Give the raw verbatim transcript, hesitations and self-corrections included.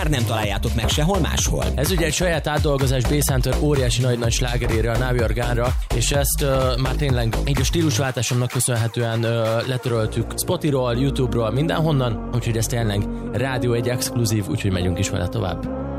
már nem találjátok meg sehol máshol. Ez ugye egy saját átdolgozás Bass Hunter óriási nagy-nagy slágerére, a Now You're Gone-ra, és ezt uh, már tényleg így a stílusváltásomnak köszönhetően uh, letöröltük Spotify-ról, YouTube-ról, mindenhonnan, úgyhogy ez tényleg Rádió egy exkluzív, úgyhogy megyünk is vele tovább.